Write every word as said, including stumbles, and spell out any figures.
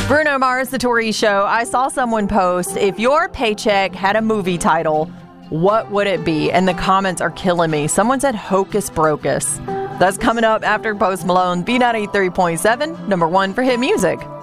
Bruno Mars, The Tori Show. I saw someone post, if your paycheck had a movie title, what would it be? And the comments are killing me. Someone said Hocus Brocus. That's coming up after Post Malone, B ninety-three point seven, number one for hit music.